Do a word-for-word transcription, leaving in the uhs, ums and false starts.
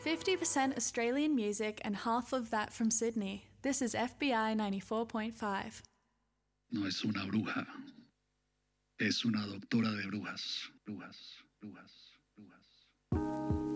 fifty percent Australian music and half of that from Sydney. This is F B I ninety-four point five. No es una bruja. Es una doctora de brujas. Brujas, brujas, brujas.